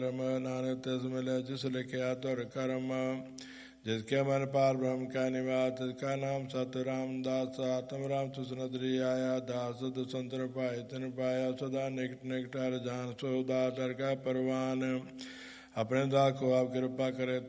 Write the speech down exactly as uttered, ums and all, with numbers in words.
नानक तिस मिले जिस लिखिया तुर कर्म, जिसके मन पार ब्रह्म का निवास, जिसका नाम सत्य रामदास। आत्म राम सुसनदरी आया दास, दुसंतर पाए तिन पाया, सदा निकट निकट हर जान, सो दास हर का परवान। अपने दास को आप कृपा करे